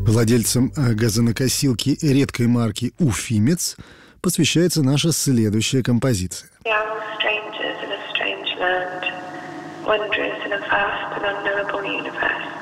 Владельцам газонокосилки редкой марки «Уфимец» посвящается наша следующая композиция. Wondrous in a vast and unknowable universe.